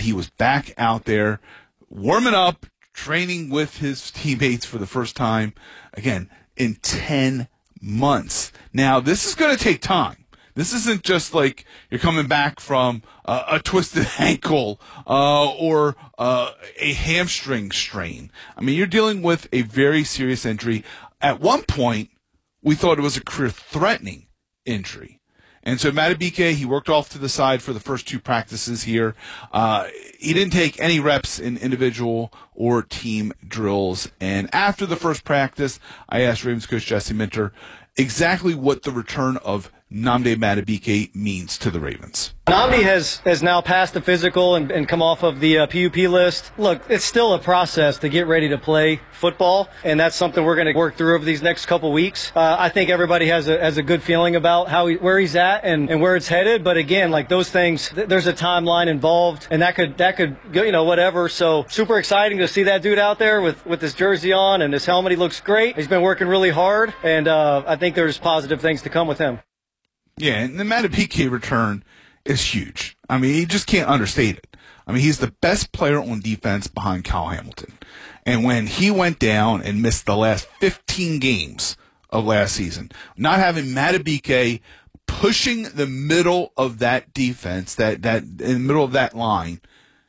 and he was back out there warming up, training with his teammates for the first time, again, in 10 months. Now, this is going to take time. This isn't just like you're coming back from a twisted ankle or a hamstring strain. I mean, you're dealing with a very serious injury. At one point, we thought it was a career-threatening injury. And so Madubuike, he worked off to the side for the first 2 practices here. He didn't take any reps in individual or team drills. And after the first practice, I asked Ravens coach Jesse Minter exactly what the return of Nnamdi Madubuike means to the Ravens. Nnamdi has now passed the physical and come off of the PUP list. Look, it's still a process to get ready to play football, and that's something we're going to work through over these next couple weeks. I think everybody has a good feeling about where he's at and where it's headed. But again, like those things, there's a timeline involved, and that could go, whatever. So super exciting to see that dude out there with his jersey on and his helmet. He looks great. He's been working really hard, and I think there's positive things to come with him. Yeah, and the Madubuike return is huge. I mean, you just can't understate it. I mean, he's the best player on defense behind Kyle Hamilton. And when he went down and missed the last 15 games of last season, not having Madubuike pushing the middle of that defense, that in the middle of that line,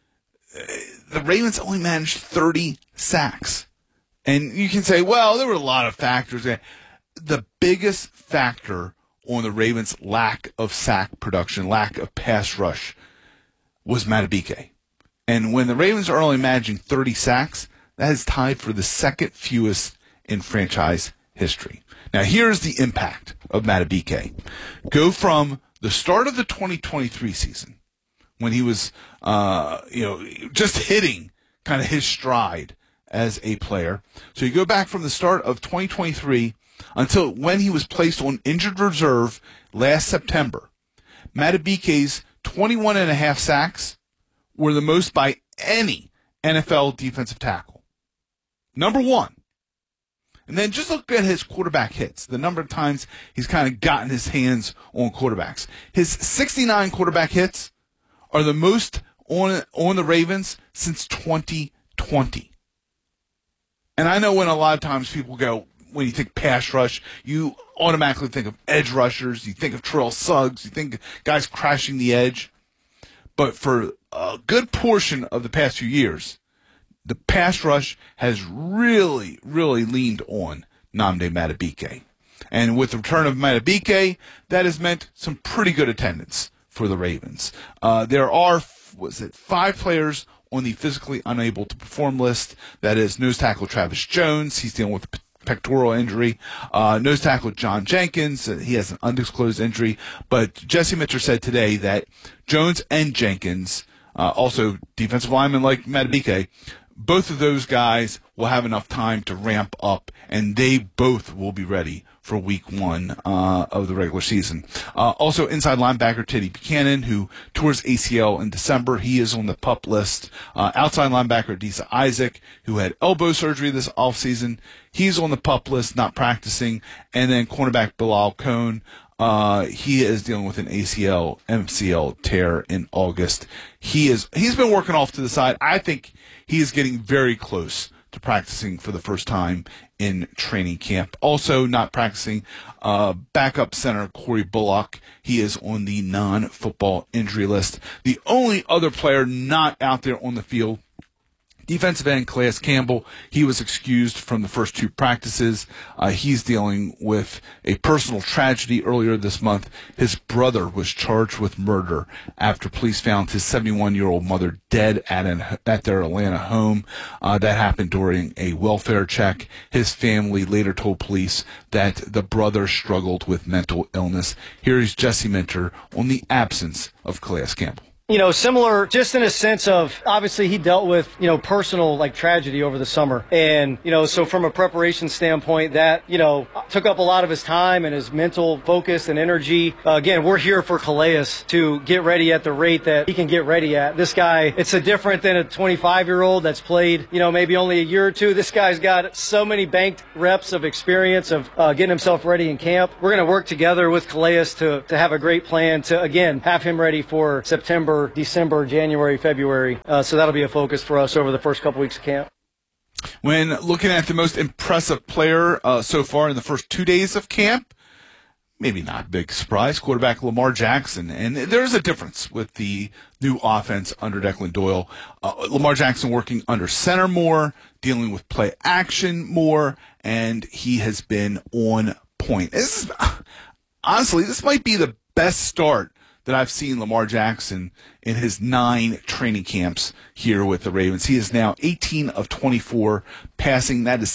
the Ravens only managed 30 sacks. And you can say, well, there were a lot of factors. The biggest factor on the Ravens' lack of sack production, lack of pass rush, was Madubuike. And when the Ravens are only managing 30 sacks, that is tied for the second fewest in franchise history. Now, here's the impact of Madubuike. Go from the start of the 2023 season, when he was, just hitting kind of his stride as a player. So you go back from the start of 2023 until when he was placed on injured reserve last September. Madubuike's 21.5 sacks were the most by any NFL defensive tackle. Number one. And then just look at his quarterback hits, the number of times he's kind of gotten his hands on quarterbacks. His 69 quarterback hits are the most on the Ravens since 2020. And I know when a lot of times people go, when you think pass rush, you automatically think of edge rushers, you think of Terrell Suggs, you think of guys crashing the edge. But for a good portion of the past few years, the pass rush has really, really leaned on Nnamdi Madubuike. And with the return of Madubuike, that has meant some pretty good attendance for the Ravens. There are, 5 players on the physically unable to perform list. That is nose tackle Travis Jones. He's dealing with a pectoral injury. Nose tackle John Jenkins. He has an undisclosed injury. But Jesse Minter said today that Jones and Jenkins, also defensive linemen like Madubuike, both of those guys will have enough time to ramp up, and they both will be ready for week 1 of the regular season. Also, inside linebacker Teddy Buchanan, who tore his ACL in December. He is on the PUP list. Outside linebacker Adisa Isaac, who had elbow surgery this offseason. He's on the PUP list, not practicing. And then cornerback Bilal Cohn. He is dealing with an ACL, MCL tear in August. He's been working off to the side. I think he is getting very close to practicing for the first time in training camp. Also not practicing, backup center Corey Bullock. He is on the non-football injury list. The only other player not out there on the field, defensive end Calais Campbell. He was excused from the first 2 practices. He's dealing with a personal tragedy earlier this month. His brother was charged with murder after police found his 71-year-old mother dead at their Atlanta home. That happened during a welfare check. His family later told police that the brother struggled with mental illness. Here is Jesse Minter on the absence of Calais Campbell. Similar, just in a sense of, obviously he dealt with, personal tragedy over the summer. And, so from a preparation standpoint, that, took up a lot of his time and his mental focus and energy. Again, we're here for Calais to get ready at the rate that he can get ready at. This guy, it's different than a 25-year-old that's played, maybe only a year or two. This guy's got so many banked reps of experience of getting himself ready in camp. We're going to work together with Calais to have a great plan to, again, have him ready for September November, December, January, February. So that'll be a focus for us over the first couple weeks of camp. When looking at the most impressive player so far in the first 2 days of camp, maybe not a big surprise, quarterback Lamar Jackson. And there's a difference with the new offense under Declan Doyle. Lamar Jackson working under center more, dealing with play action more, and he has been on point. Honestly, this might be the best start that I've seen Lamar Jackson in his 9 training camps here with the Ravens. He is now 18 of 24 passing. That is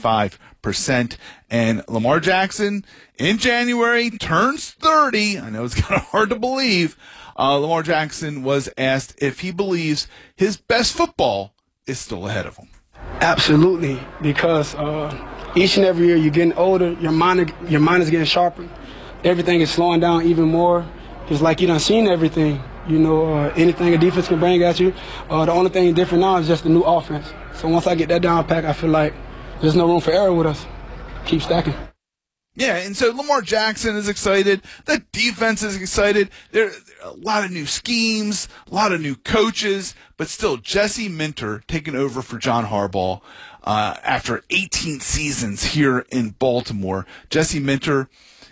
75%. And Lamar Jackson in January turns 30. I know it's kind of hard to believe. Lamar Jackson was asked if he believes his best football is still ahead of him. Absolutely, because each and every year you're getting older, your mind is getting sharper. Everything is slowing down even more. It's like you done seen everything, anything a defense can bring at you. The only thing different now is just the new offense. So once I get that down pack, I feel like there's no room for error with us. Keep stacking. Yeah, and so Lamar Jackson is excited. The defense is excited. There are a lot of new schemes, a lot of new coaches, but still Jesse Minter taking over for John Harbaugh after 18 seasons here in Baltimore. Jesse Minter,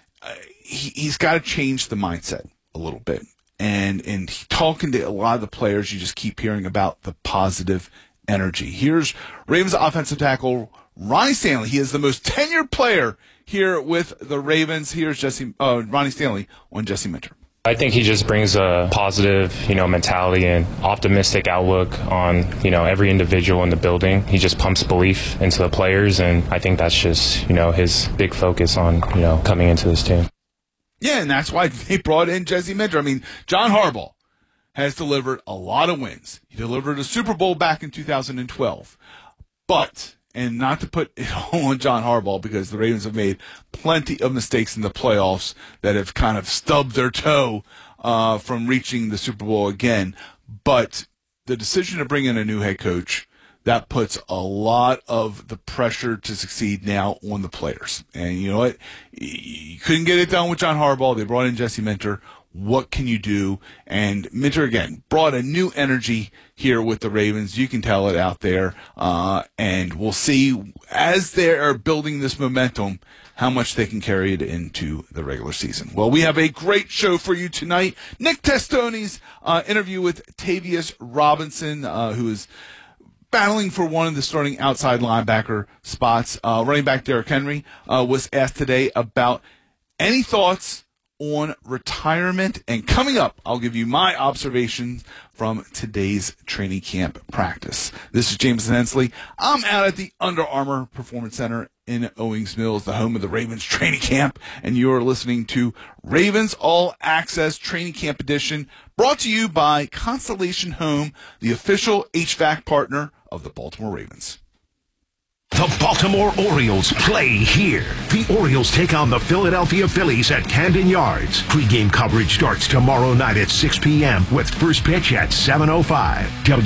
he's got to change the mindset a little bit. And talking to a lot of the players, you just keep hearing about the positive energy. Here's Ravens offensive tackle Ronnie Stanley. He is the most tenured player here with the Ravens. Here's Ronnie Stanley on Jesse Minter. I think he just brings a positive, mentality and optimistic outlook on, every individual in the building. He just pumps belief into the players, and I think that's just, his big focus on, coming into this team. Yeah, and that's why they brought in Jesse Minter. I mean, John Harbaugh has delivered a lot of wins. He delivered a Super Bowl back in 2012. But, and not to put it all on John Harbaugh, because the Ravens have made plenty of mistakes in the playoffs that have kind of stubbed their toe from reaching the Super Bowl again. But the decision to bring in a new head coach, that puts a lot of the pressure to succeed now on the players. And you know what? You couldn't get it done with John Harbaugh. They brought in Jesse Minter. What can you do? And Minter, again, brought a new energy here with the Ravens. You can tell it out there. And we'll see, as they are building this momentum, how much they can carry it into the regular season. Well, we have a great show for you tonight. Nick Testone's interview with Tavius Robinson, who is battling for one of the starting outside linebacker spots. Running back Derrick Henry was asked today about any thoughts on retirement. And coming up, I'll give you my observations from today's training camp practice. This is Jameson Hensley. I'm out at the Under Armour Performance Center in Owings Mills, the home of the Ravens training camp, and you're listening to Ravens All Access Training Camp Edition, brought to you by Constellation Home, the official HVAC partner of the Baltimore Ravens. The Baltimore Orioles play here. The Orioles take on the Philadelphia Phillies at Camden Yards. Pre-game coverage starts tomorrow night at 6 p.m. with first pitch at 7:05.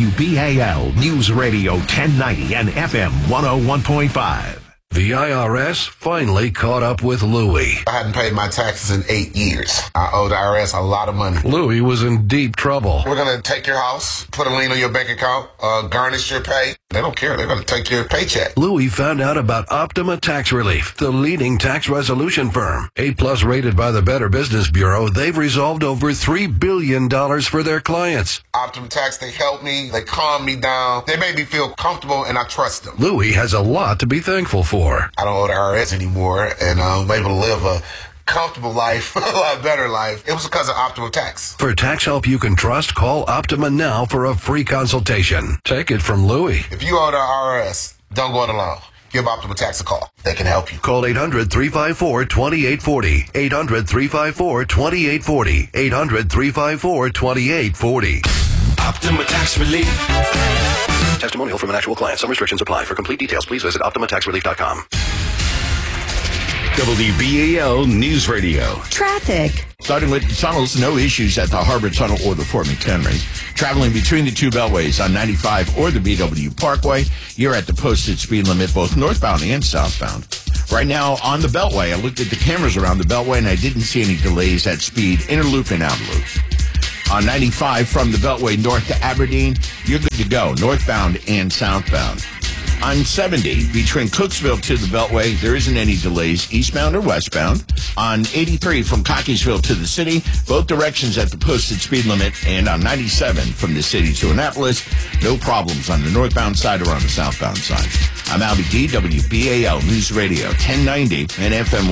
WBAL News Radio 1090 and FM 101.5. The IRS finally caught up with Louie. I hadn't paid my taxes in 8 years. I owe the IRS a lot of money. Louie was in deep trouble. We're going to take your house, put a lien on your bank account, garnish your pay. They don't care. They're going to take your paycheck. Louie found out about Optima Tax Relief, the leading tax resolution firm. A+ rated by the Better Business Bureau, they've resolved over $3 billion for their clients. Optima Tax, they help me. They calm me down. They made me feel comfortable, and I trust them. Louie has a lot to be thankful for. I don't owe the IRS anymore, and I'm able to live a comfortable life, a lot better life. It was because of Optima Tax. For tax help you can trust, call Optima now for a free consultation. Take it from Louie. If you owe the IRS, don't go it alone. Give Optima Tax a call. They can help you. Call 800-354-2840. 800-354-2840. 800-354-2840. Optima Tax Relief. Testimonial from an actual client. Some restrictions apply. For complete details, please visit OptimaTaxRelief.com. WBAL News Radio. Traffic. Starting with tunnels, no issues at the Harbor Tunnel or the Fort McHenry. Traveling between the two beltways on 95 or the BW Parkway, you're at the posted speed limit both northbound and southbound. Right now on the Beltway, I looked at the cameras around the Beltway and I didn't see any delays at speed, inner loop and outer loop. On 95 from the Beltway north to Aberdeen, you're good to go, northbound and southbound. On 70, between Cooksville to the Beltway, there isn't any delays, eastbound or westbound. On 83, from Cockeysville to the city, both directions at the posted speed limit. And on 97, from the city to Annapolis, no problems on the northbound side or on the southbound side. I'm Albie D, WBAL News Radio, 1090 and FM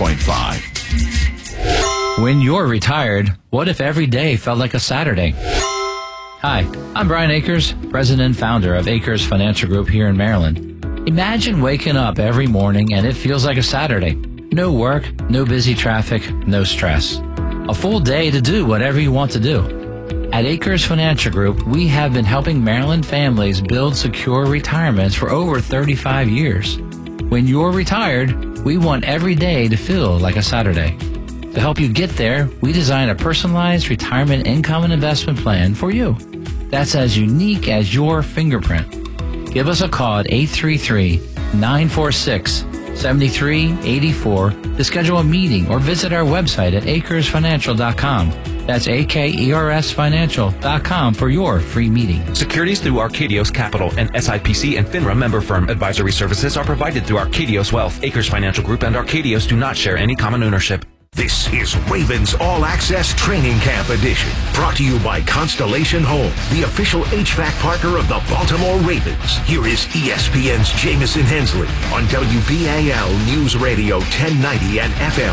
101.5. When you're retired, what if every day felt like a Saturday? Hi, I'm Brian Akers, president and founder of Akers Financial Group here in Maryland. Imagine waking up every morning and it feels like a Saturday. No work, no busy traffic, no stress. A full day to do whatever you want to do. At Akers Financial Group, we have been helping Maryland families build secure retirements for over 35 years. When you're retired, we want every day to feel like a Saturday. To help you get there, we design a personalized retirement income and investment plan for you. That's as unique as your fingerprint. Give us a call at 833-946-7384 to schedule a meeting or visit our website at akersfinancial.com. That's AKERSfinancial.com for your free meeting. Securities through Arcadios Capital and SIPC and FINRA member firm. Advisory services are provided through Arcadios Wealth. Akers Financial Group and Arcadios do not share any common ownership. This is Ravens All Access Training Camp Edition, brought to you by Constellation Home, the official HVAC partner of the Baltimore Ravens. Here is ESPN's Jamison Hensley on WBAL News Radio 1090 and FM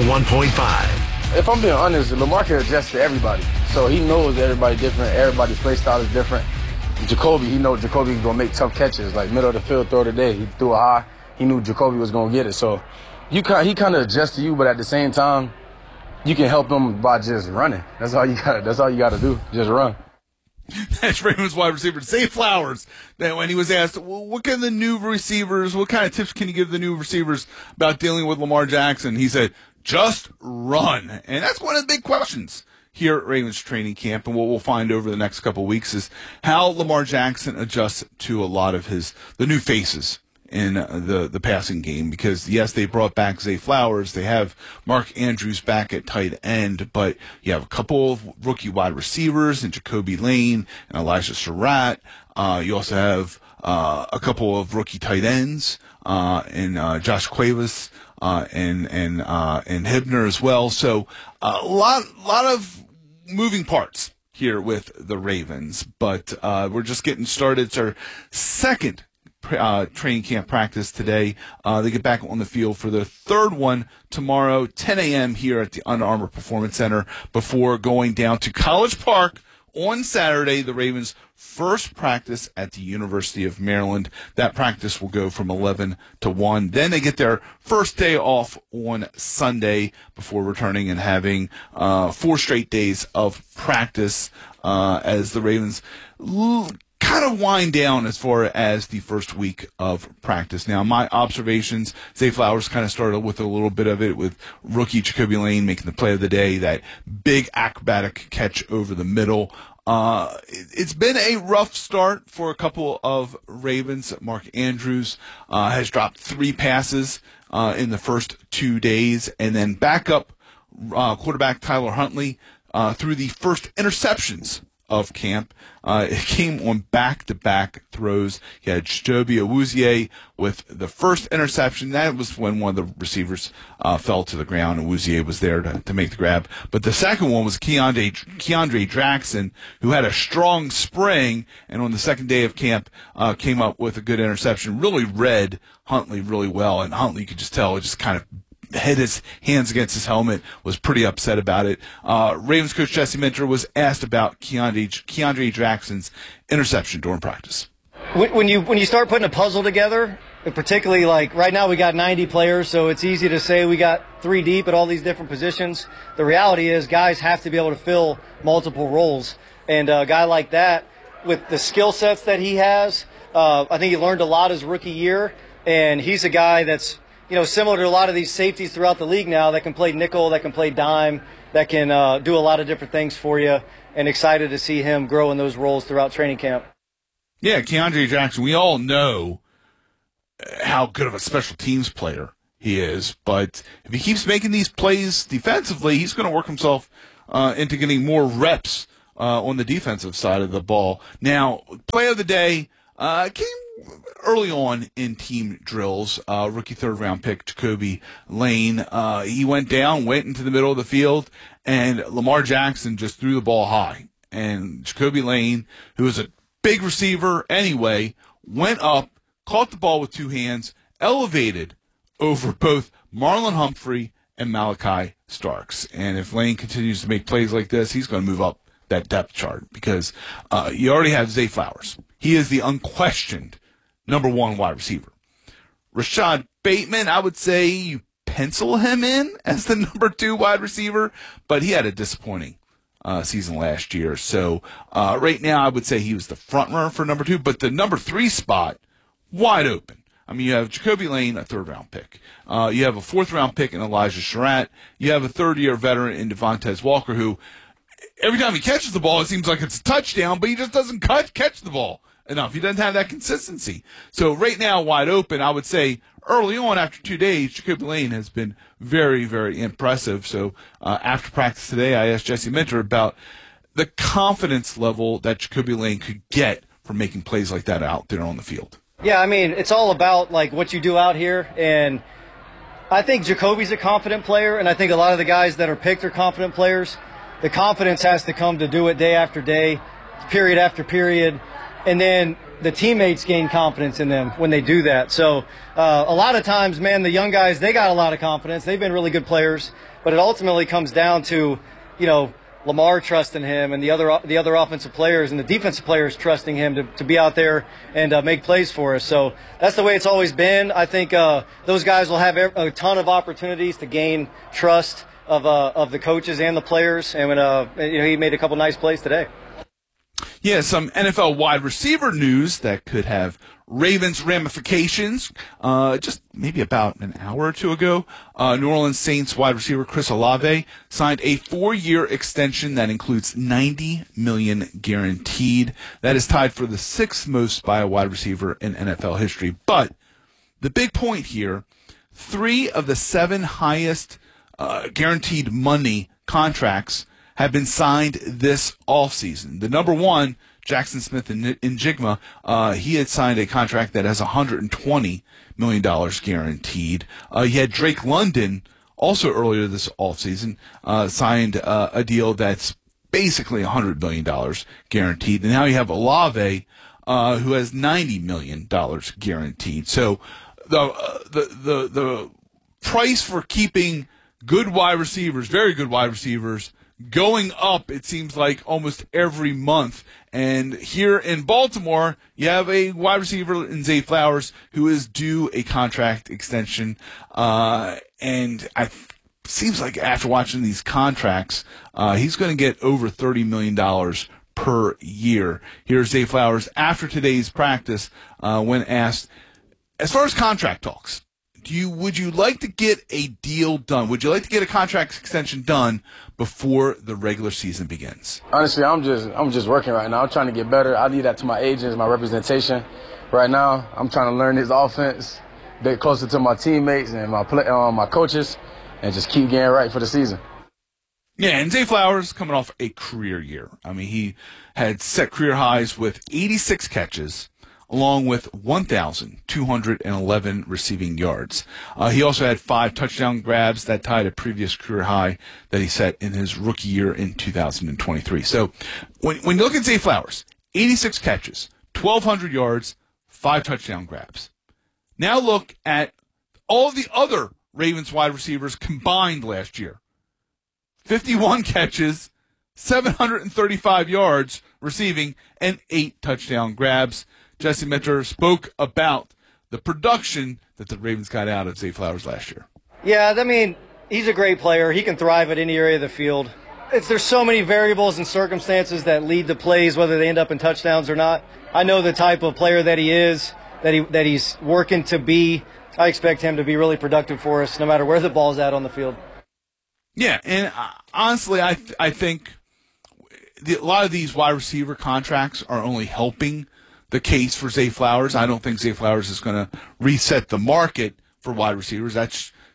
101.5. If I'm being honest, Lamar can adjust to everybody. So he knows everybody's different, everybody's play style is different. Jacoby, he knows Jacoby's going to make tough catches, like middle of the field throw today. He threw a high. He knew Jacoby was going to get it. So he kind of adjusts to you, but at the same time, you can help him by just running. That's all you got to do, just run. That's Ravens wide receiver Zay Flowers. That when he was asked, well, what kind of tips can you give the new receivers about dealing with Lamar Jackson? He said, just run. And that's one of the big questions here at Ravens training camp. And what we'll find over the next couple of weeks is how Lamar Jackson adjusts to a lot of the new faces in the passing game, because yes, they brought back Zay Flowers, they have Mark Andrews back at tight end, but you have a couple of rookie wide receivers in Jacoby Lane and Elijah Surratt. You also have a couple of rookie tight ends in Josh Cuevas and Hibner as well. So a lot of moving parts here with the Ravens, but we're just getting started. It's our second training camp practice today. They get back on the field for their third one tomorrow, 10 a.m. here at the Under Armour Performance Center, before going down to College Park on Saturday, the Ravens' first practice at the University of Maryland. That practice will go from 11 to 1. Then they get their first day off on Sunday before returning and having 4 straight days of practice as the Ravens kind of wind down as far as the first week of practice. Now, my observations, Zay Flowers kind of started with a little bit of it with rookie Jacoby Lane making the play of the day, that big acrobatic catch over the middle. It's been a rough start for a couple of Ravens. Mark Andrews has dropped 3 passes in the first 2 days, and then backup quarterback Tyler Huntley threw the first interceptions of camp. It came on back-to-back throws. You had Chidobe Awuzie with the first interception. That was when one of the receivers fell to the ground, and Awuzie was there to make the grab. But the second one was Keandre Jackson, who had a strong spring, and on the second day of camp came up with a good interception. Really read Huntley really well, and Huntley, you could just tell, it just kind of hit his hands against his helmet, was pretty upset about it. Ravens coach Jesse Minter was asked about Keandre Jackson's interception during practice. When you start putting a puzzle together, particularly like right now we got 90 players, so it's easy to say we got 3 deep at all these different positions. The reality is guys have to be able to fill multiple roles. And a guy like that, with the skill sets that he has, I think he learned a lot his rookie year, and he's a guy that's similar to a lot of these safeties throughout the league now that can play nickel, that can play dime, that can do a lot of different things for you, and excited to see him grow in those roles throughout training camp. Yeah, Keandre Jackson, we all know how good of a special teams player he is, but if he keeps making these plays defensively, he's going to work himself into getting more reps on the defensive side of the ball. Now, play of the day came early on in team drills. Rookie third-round pick Jacoby Lane. He went into the middle of the field, and Lamar Jackson just threw the ball high. And Jacoby Lane, who is a big receiver anyway, went up, caught the ball with two hands, elevated over both Marlon Humphrey and Malachi Starks. And if Lane continues to make plays like this, he's going to move up that depth chart because you already have Zay Flowers. He is the unquestioned number one wide receiver. Rashad Bateman, I would say you pencil him in as the number two wide receiver, but he had a disappointing season last year. So right now I would say he was the front runner for number two, but the number three spot, wide open. I mean, you have Jacoby Lane, a third-round pick. You have a fourth-round pick in Elijah Surratt. You have a third-year veteran in Devontae Walker, who every time he catches the ball, it seems like it's a touchdown, but he just doesn't catch the ball enough. He doesn't have that consistency. So right now, wide open, I would say early on after 2 days, Jacoby Lane has been very, very impressive. So after practice today, I asked Jesse Minter about the confidence level that Jacoby Lane could get from making plays like that out there on the field. Yeah, I mean, it's all about like what you do out here, and I think Jacoby's a confident player, and I think a lot of the guys that are picked are confident players. The confidence has to come to do it day after day, period after period, and then the teammates gain confidence in them when they do that. So a lot of times, man, the young guys, they got a lot of confidence. They've been really good players, but it ultimately comes down to, you know, Lamar trusting him and the other offensive players and the defensive players trusting him to be out there and make plays for us. So that's the way it's always been. I think those guys will have a ton of opportunities to gain trust of the coaches and the players. And he made a couple nice plays today. Yeah, some NFL wide receiver news that could have Ravens ramifications. Just maybe about an hour or two ago, New Orleans Saints wide receiver Chris Olave signed a 4-year extension that includes $90 million guaranteed. That is tied for the 6th most by a wide receiver in NFL history. But the big point here, 3 of the 7 highest guaranteed money contracts have been signed this offseason. The number one, Jackson Smith in Njigma, he had signed a contract that has $120 million guaranteed. You had Drake London also earlier this offseason signed a deal that's basically $100 million guaranteed. And now you have Olave who has $90 million guaranteed. So the price for keeping good wide receivers, very good wide receivers, going up, it seems like, almost every month. And here in Baltimore, you have a wide receiver in Zay Flowers who is due a contract extension. And it seems like after watching these contracts, he's going to get over $30 million per year. Here's Zay Flowers after today's practice when asked, as far as contract talks, would you like to get a deal done? Would you like to get a contract extension done before the regular season begins? Honestly, I'm just working right now. I'm trying to get better. I leave that to my agents, my representation. Right now, I'm trying to learn this offense, get closer to my teammates and my coaches, and just keep getting right for the season. Yeah, and Zay Flowers coming off a career year. I mean, he had set career highs with 86 catches, along with 1,211 receiving yards. He also had 5 touchdown grabs that tied a previous career high that he set in his rookie year in 2023. So when you look at Zay Flowers, 86 catches, 1,200 yards, 5 touchdown grabs. Now look at all the other Ravens wide receivers combined last year. 51 catches, 735 yards receiving, and 8 touchdown grabs. Jesse Minter spoke about the production that the Ravens got out of Zay Flowers last year. Yeah, I mean, he's a great player. He can thrive at any area of the field. There's so many variables and circumstances that lead to plays, whether they end up in touchdowns or not. I know the type of player that he is, that he's working to be. I expect him to be really productive for us no matter where the ball's at on the field. Yeah, and honestly, I think a lot of these wide receiver contracts are only helping the case for Zay Flowers. I don't think Zay Flowers is going to reset the market for wide receivers. That's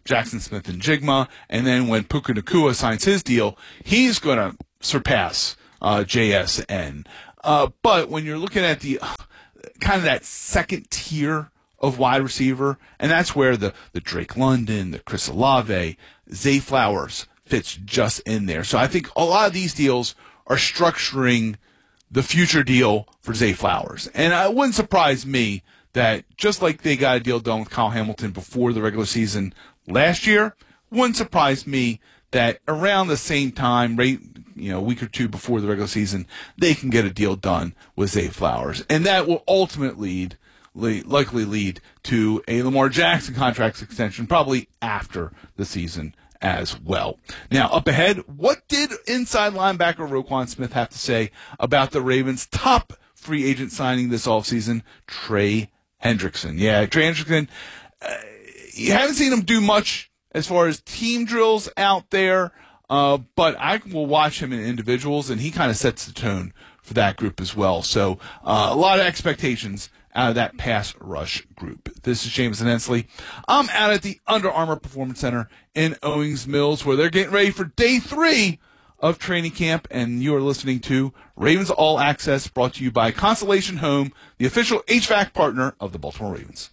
Jackson Smith and Jigma, and then when Puka Nacua signs his deal, he's going to surpass JSN. But when you're looking at the kind of that second tier of wide receiver, and that's where the Drake London, the Chris Olave, Zay Flowers fits just in there. So I think a lot of these deals are structuring the future deal for Zay Flowers. And it wouldn't surprise me that just like they got a deal done with Kyle Hamilton before the regular season last year, wouldn't surprise me that around the same time, right, a week or two before the regular season, they can get a deal done with Zay Flowers. And that will ultimately likely lead to a Lamar Jackson contract extension probably after the season as well. Now, up ahead, what did inside linebacker Roquan Smith have to say about the Ravens' top free agent signing this offseason, Trey Hendrickson? Yeah, Trey Hendrickson, you haven't seen him do much as far as team drills out there, but I will watch him in individuals, and he kind of sets the tone for that group as well. So a lot of expectations out of that pass rush group. This is Jameson Hensley. I'm out at the Under Armour Performance Center in Owings Mills, where they're getting ready for day 3 of training camp, and you are listening to Ravens All Access, brought to you by Constellation Home, the official HVAC partner of the Baltimore Ravens.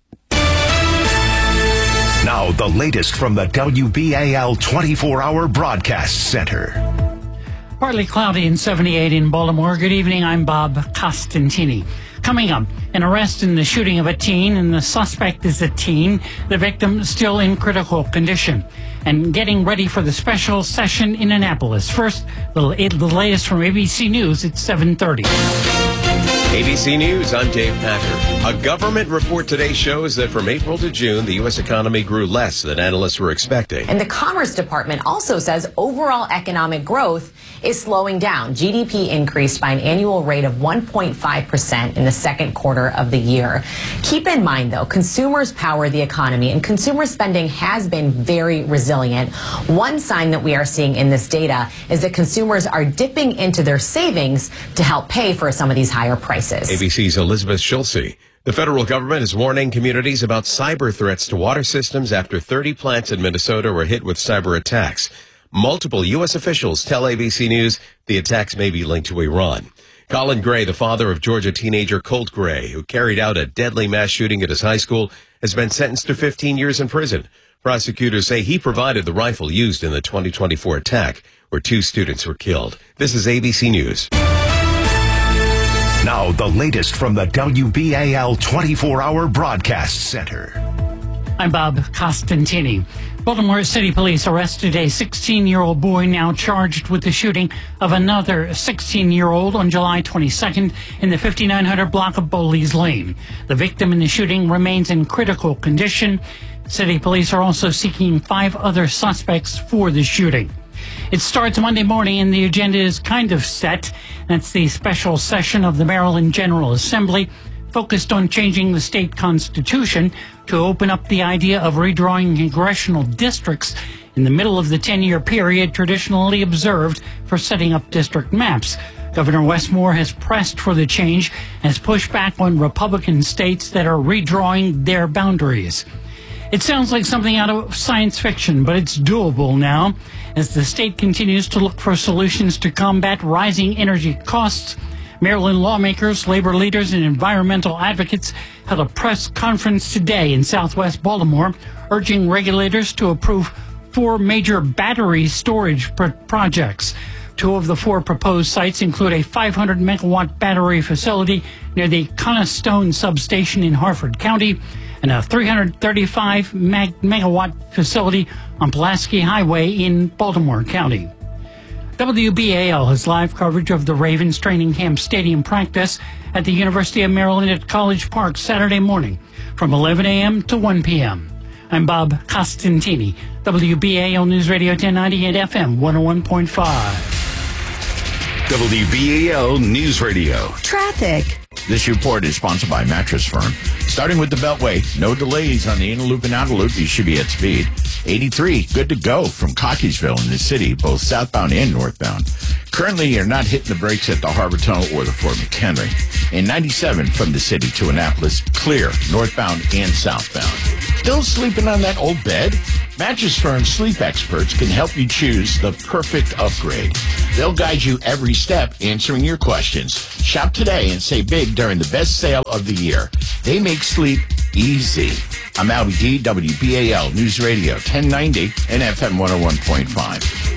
Now, the latest from the WBAL 24-hour broadcast center. Partly cloudy and 78 in Baltimore. Good evening, I'm Bob Costantini. Coming up, an arrest in the shooting of a teen, and the suspect is a teen. The victim still in critical condition. And getting ready for the special session in Annapolis. First, the latest from ABC News at 7:30. ABC News, I'm Dave Packer. A government report today shows that from April to June, the U.S. economy grew less than analysts were expecting. And the Commerce Department also says overall economic growth is slowing down. GDP increased by an annual rate of 1.5% in the second quarter of the year. Keep in mind, though, consumers power the economy, and consumer spending has been very resilient. One sign that we are seeing in this data is that consumers are dipping into their savings to help pay for some of these higher prices. ABC's Elizabeth Schulze. The federal government is warning communities about cyber threats to water systems after 30 plants in Minnesota were hit with cyber attacks. Multiple U.S. officials tell ABC News the attacks may be linked to Iran. Colin Gray, the father of Georgia teenager Colt Gray, who carried out a deadly mass shooting at his high school, has been sentenced to 15 years in prison. Prosecutors say he provided the rifle used in the 2024 attack, where 2 students were killed. This is ABC News. Now, the latest from the WBAL 24-hour broadcast center. I'm Bob Costantini. Baltimore City Police arrested a 16-year-old boy now charged with the shooting of another 16-year-old on July 22nd in the 5900 block of Bowleys Lane. The victim in the shooting remains in critical condition. City Police are also seeking 5 other suspects for the shooting. It starts Monday morning, and the agenda is kind of set. That's the special session of the Maryland General Assembly, focused on changing the state constitution to open up the idea of redrawing congressional districts in the middle of the 10-year period traditionally observed for setting up district maps. Governor Westmore has pressed for the change and has pushed back on Republican states that are redrawing their boundaries. It sounds like something out of science fiction, but it's doable now as the state continues to look for solutions to combat rising energy costs. Maryland lawmakers, labor leaders, and environmental advocates held a press conference today in southwest Baltimore, urging regulators to approve 4 major battery storage projects. 2 of the 4 proposed sites include a 500-megawatt battery facility near the Conestone substation in Harford County and a 335-megawatt facility on Pulaski Highway in Baltimore County. WBAL has live coverage of the Ravens training camp stadium practice at the University of Maryland at College Park Saturday morning from 11 a.m. to 1 p.m. I'm Bob Costantini, WBAL News Radio 1090 and FM 101.5. WBAL News Radio. Traffic. This report is sponsored by Mattress Firm. Starting with the Beltway, no delays on the inner loop and outer loop. You should be at speed. 83, good to go from Cockeysville in the city, both southbound and northbound. Currently, you're not hitting the brakes at the Harbor Tunnel or the Fort McHenry. And 97 from the city to Annapolis, clear, northbound and southbound. Still sleeping on that old bed? Mattress Firm sleep experts can help you choose the perfect upgrade. They'll guide you every step, answering your questions. Shop today and save big during the best sale of the year. They make sleep easy. I'm Albie D, WBAL News Radio 1090 and FM 101.5.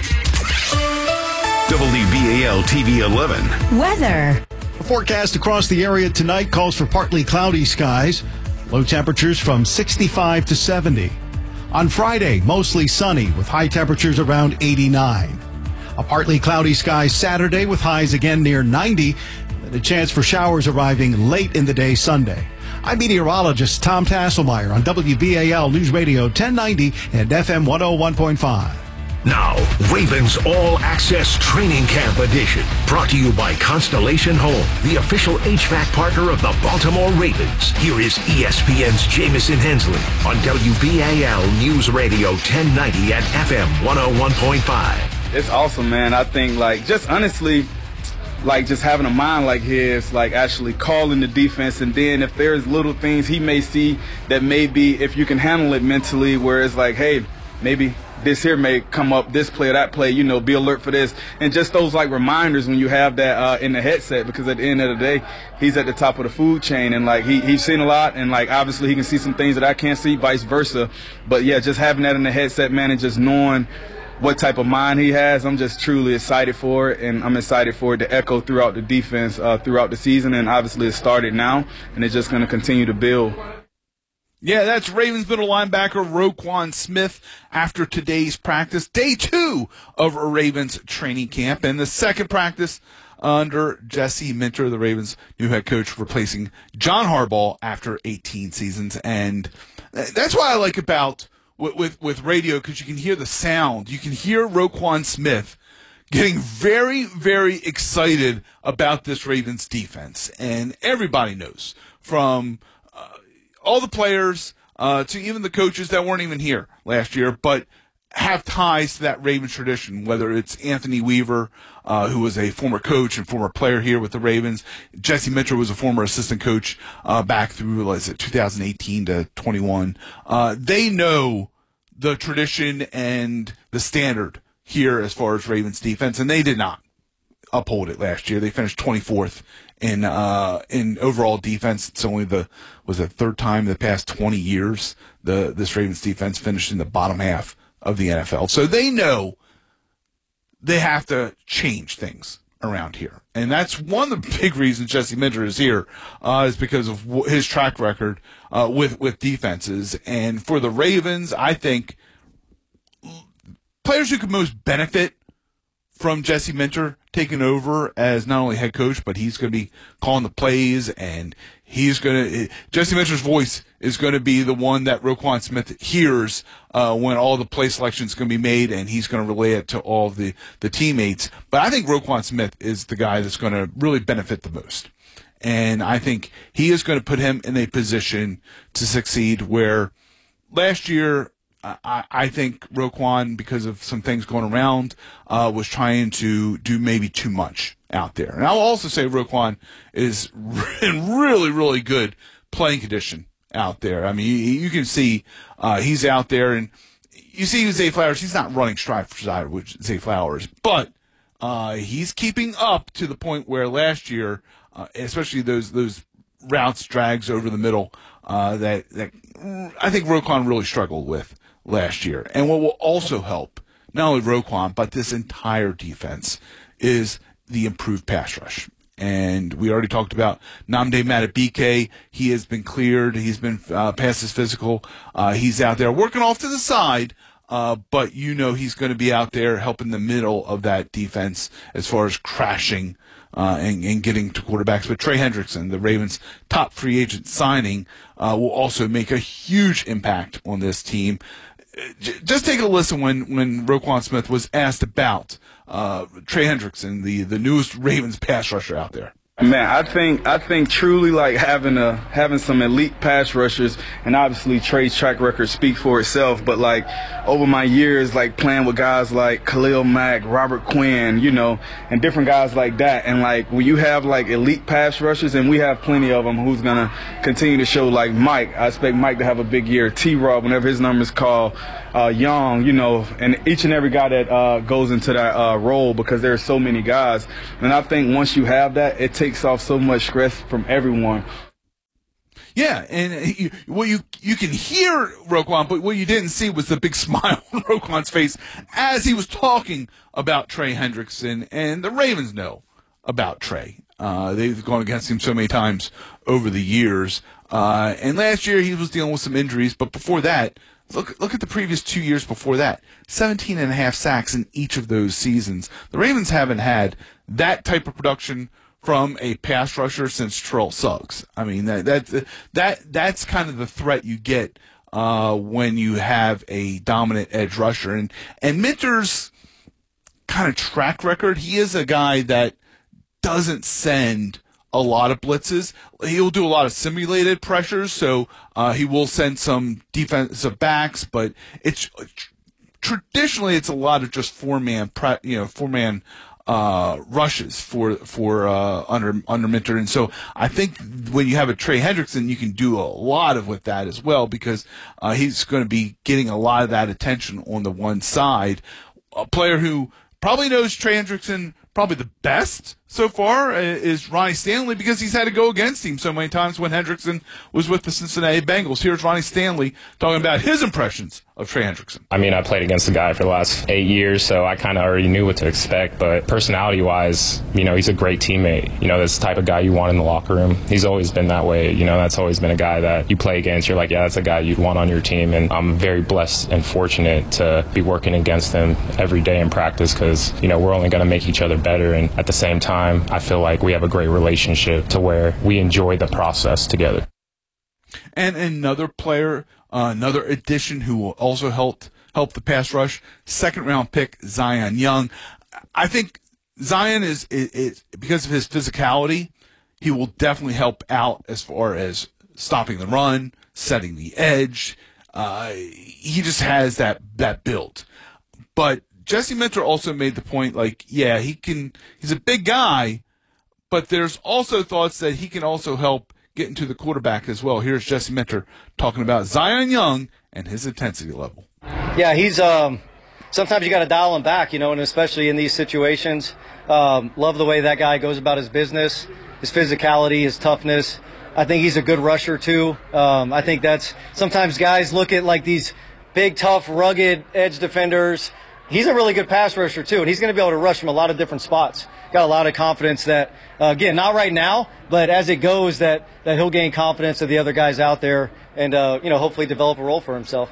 WBAL TV 11. Weather. The forecast across the area tonight calls for partly cloudy skies. Low temperatures from 65 to 70. On Friday, mostly sunny with high temperatures around 89. A partly cloudy sky Saturday with highs again near 90. And a chance for showers arriving late in the day Sunday. I'm meteorologist Tom Tasselmeyer on WBAL News Radio 1090 and FM 101.5. Now, Ravens All Access Training Camp Edition. Brought to you by Constellation Home, the official HVAC partner of the Baltimore Ravens. Here is ESPN's Jamison Hensley on WBAL News Radio 1090 and FM 101.5. It's awesome, man. I think, just honestly, just having a mind like his, actually calling the defense, and then if there's little things he may see that maybe if you can handle it mentally, where it's hey, maybe this here may come up, this play or that play, be alert for this. And just those reminders when you have that in the headset, because at the end of the day, he's at the top of the food chain, and he's seen a lot, and obviously he can see some things that I can't see, vice versa. But yeah, just having that in the headset, man, and just knowing what type of mind he has, I'm just truly excited for it, and I'm excited for it to echo throughout the defense throughout the season. And obviously it started now, and it's just going to continue to build. Yeah, that's Ravens middle linebacker Roquan Smith after today's practice, day 2 of a Ravens training camp, and the second practice under Jesse Minter, the Ravens' new head coach, replacing John Harbaugh after 18 seasons. And that's what I like about with radio, because you can hear the sound. You can hear Roquan Smith getting very, very excited about this Ravens defense, and everybody knows, from all the players to even the coaches that weren't even here last year, but have ties to that Ravens tradition, whether it's Anthony Weaver, who was a former coach and former player here with the Ravens. Jesse Minter was a former assistant coach back through, 2018 to 21. They know the tradition and the standard here as far as Ravens defense, and they did not uphold it last year. They finished 24th in overall defense. It's only the third time in the past 20 years this Ravens defense finished in the bottom half of the NFL. So they know they have to change things around here, and that's one of the big reasons Jesse Minter is here, is because of his track record with defenses. And for the Ravens, I think players who could most benefit from Jesse Minter taking over as not only head coach, but he's going to be calling the plays, and Jesse Minter's voice is going to be the one that Roquan Smith hears when all the play selections going to be made, and he's going to relay it to all the teammates. But I think Roquan Smith is the guy that's going to really benefit the most. And I think he is going to put him in a position to succeed, where last year, I think Roquan, because of some things going around, was trying to do maybe too much out there. And I'll also say Roquan is in really, really good playing condition out there. I mean, you can see he's out there, and you see Zay Flowers. He's not running stride for stride with Zay Flowers, but he's keeping up to the point where last year, especially those routes, drags over the middle, that I think Roquan really struggled with last year. And what will also help, not only Roquan, but this entire defense, is the improved pass rush. And we already talked about Nnamdi Madubuike. He has been cleared. He's been past his physical. He's out there working off to the side, but he's going to be out there helping the middle of that defense as far as crashing and getting to quarterbacks. But Trey Hendrickson, the Ravens' top free agent signing, will also make a huge impact on this team. Just take a listen when Roquan Smith was asked about Trey Hendrickson, the newest Ravens pass rusher out there. Man, I think truly like having some elite pass rushers, and obviously Trey's track record speaks for itself. But like over my years, like playing with guys like Khalil Mack, Robert Quinn, you know, and different guys like that, and like when you have like elite pass rushers, and we have plenty of them, who's gonna continue to show like Mike. I expect Mike to have a big year. T-Rob, whenever his number's called, Young, you know, and each and every guy that goes into that role, because there are so many guys. And I think once you have that, it takes off so much stress from everyone. Yeah, and you can hear Roquan, but what you didn't see was the big smile on Roquan's face as he was talking about Trey Hendrickson, and the Ravens know about Trey. They've gone against him so many times over the years. And last year he was dealing with some injuries, but before that, look at the previous 2 years before that. 17.5 sacks in each of those seasons. The Ravens haven't had that type of production from a pass rusher since Terrell Suggs. I mean, that's kind of the threat you get when you have a dominant edge rusher. And Minter's kind of track record, he is a guy that doesn't send a lot of blitzes. He'll do a lot of simulated pressures, so he will send some defensive backs, but traditionally it's a lot of just four-man rushes for under Minter. And so I think when you have a Trey Hendrickson, you can do a lot with that as well, because he's going to be getting a lot of that attention on the one side. A player who probably knows Trey Hendrickson probably the best so far is Ronnie Stanley, because he's had to go against him so many times when Hendrickson was with the Cincinnati Bengals. Here's Ronnie Stanley talking about his impressions of Trey Hendrickson. I mean, I played against the guy for the last 8 years, so I kind of already knew what to expect. But personality-wise, you know, he's a great teammate. You know, that's the type of guy you want in the locker room. He's always been that way. You know, that's always been a guy that you play against. You're like, yeah, that's a guy you'd want on your team. And I'm very blessed and fortunate to be working against him every day in practice, because, you know, we're only going to make each other better. And at the same time, I feel like we have a great relationship to where we enjoy the process together. And another player, another addition who will also help the pass rush, second-round pick Zion Young. I think Zion is because of his physicality, he will definitely help out as far as stopping the run, setting the edge. He just has that build. But Jesse Minter also made the point, like, yeah, he's a big guy, but there's also thoughts that he can also help get into the quarterback as well. Here's Jesse Minter talking about Zion Young and his intensity level. Yeah, he's sometimes you got to dial him back, you know, and especially in these situations. Love the way that guy goes about his business, his physicality, his toughness. I think he's a good rusher too. I think that's sometimes guys look at like these big, tough, rugged edge defenders. He's a really good pass rusher too, and he's going to be able to rush from a lot of different spots. Got a lot of confidence that, again, not right now, but as it goes, that he'll gain confidence of the other guys out there and, you know, hopefully develop a role for himself.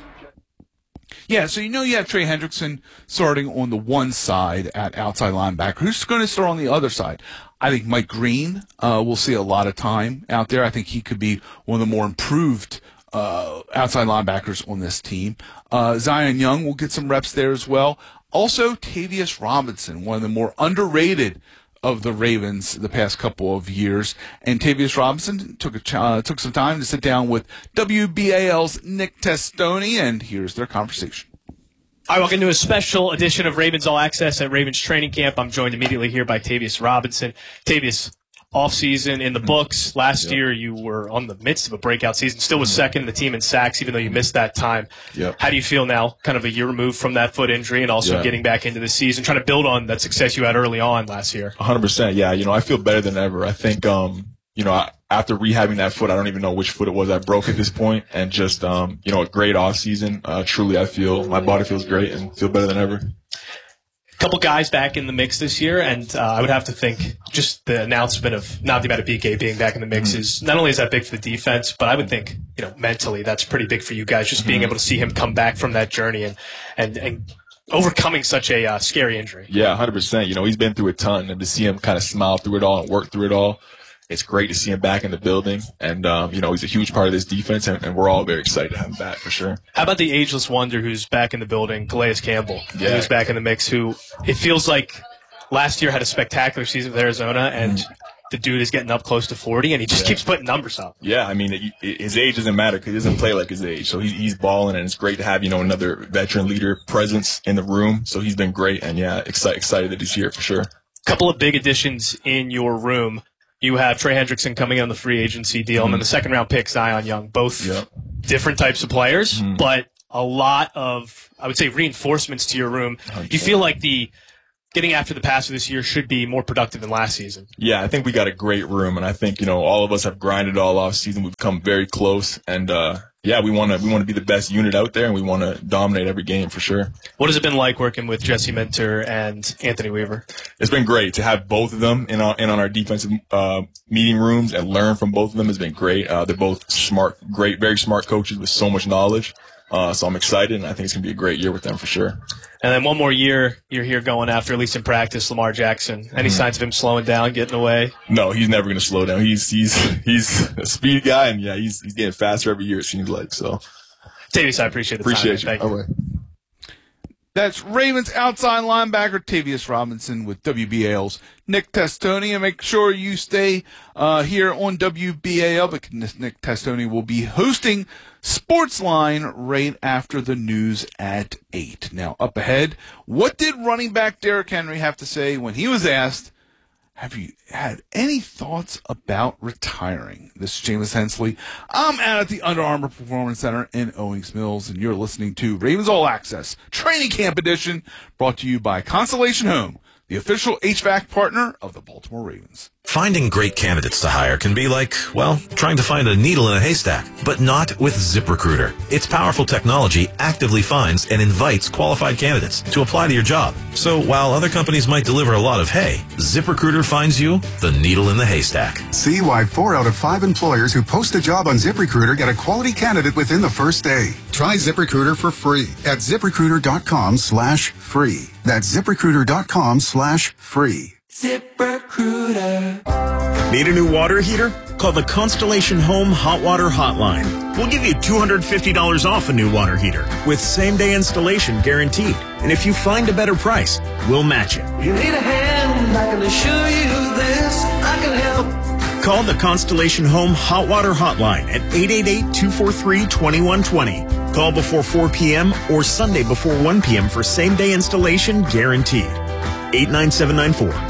Yeah, so you know you have Trey Hendrickson starting on the one side at outside linebacker. Who's going to start on the other side? I think Mike Green will see a lot of time out there. I think he could be one of the more improved outside linebackers on this team. Zion Young will get some reps there as well. Also, Tavius Robinson, one of the more underrated of the Ravens the past couple of years. And Tavius Robinson took some time to sit down with WBAL's Nick Testoni, and here's their conversation. All right, welcome to a special edition of Ravens All Access at Ravens Training Camp. I'm joined immediately here by Tavius Robinson. Tavius, off-season in the books. Last year, you were on the midst of a breakout season, still was second in the team in sacks, even though you missed that time. How do you feel now, kind of a year removed from that foot injury and also getting back into the season, trying to build on that success you had early on last year? 100%, yeah. You know, I feel better than ever. I think, you know, after rehabbing that foot, I don't even know which foot it was I broke at this point, and just, you know, a great off-season. Truly, I feel my body feels great and feel better than ever. Couple guys back in the mix this year, and I would have to think just the announcement of Nnamdi Madubuike being back in the mix is not only is that big for the defense, but I would think, you know, mentally that's pretty big for you guys, just being able to see him come back from that journey and overcoming such a scary injury. Yeah, 100%. You know, he's been through a ton, and to see him kind of smile through it all and work through it all, it's great to see him back in the building. And, you know, he's a huge part of this defense, and we're all very excited to have him back for sure. How about the ageless wonder who's back in the building, Calais Campbell, who's back in the mix, who it feels like last year had a spectacular season with Arizona, and the dude is getting up close to 40, and he just keeps putting numbers up. Yeah, I mean, his age doesn't matter because he doesn't play like his age. So he's balling, and it's great to have, another veteran leader presence in the room. So he's been great, and yeah, excited that he's here for sure. Couple of big additions in your room. You have Trey Hendrickson coming on the free agency deal, and then the second-round pick, Zion Young. Both different types of players, but a lot of, I would say, reinforcements to your room. 100%. Do you feel like getting after the passer this year should be more productive than last season? Yeah, I think we got a great room, and I think, all of us have grinded all off season. We've come very close, and we want to be the best unit out there, and we want to dominate every game for sure. What has it been like working with Jesse Minter and Anthony Weaver? It's been great to have both of them in on our defensive meeting rooms and learn from both of them. Has been great. They're both very smart coaches with so much knowledge. So I'm excited, and I think it's going to be a great year with them for sure. And then one more year, you're here going after, at least in practice, Lamar Jackson. Any signs of him slowing down, getting away? No, he's never going to slow down. He's a speed guy, and yeah, he's getting faster every year, it seems like. So, Tavius, I appreciate the time. Appreciate you. Thank you. All right. That's Ravens outside linebacker Tavius Robinson with WBAL's Nick Testoni. And make sure you stay here on WBAL because Nick Testoni will be hosting Sportsline right after the news at 8. Now, up ahead, what did running back Derrick Henry have to say when he was asked, have you had any thoughts about retiring? This is Jameis Hensley. I'm out at the Under Armour Performance Center in Owings Mills, and you're listening to Ravens All Access Training Camp Edition, brought to you by Constellation Home, the official HVAC partner of the Baltimore Ravens. Finding great candidates to hire can be like, well, trying to find a needle in a haystack, but not with ZipRecruiter. Its powerful technology actively finds and invites qualified candidates to apply to your job. So while other companies might deliver a lot of hay, ZipRecruiter finds you the needle in the haystack. See why 4 out of 5 employers who post a job on ZipRecruiter get a quality candidate within the first day. Try ZipRecruiter for free at ZipRecruiter.com/free. That's ZipRecruiter.com/free. ZipRecruiter. Need a new water heater? Call the Constellation Home Hot Water Hotline. We'll give you $250 off a new water heater with same-day installation guaranteed. And if you find a better price, we'll match it. You need a hand, I can assure you this, I can help. Call the Constellation Home Hot Water Hotline at 888-243-2120. Call before 4 p.m. or Sunday before 1 p.m. for same-day installation guaranteed. 89794.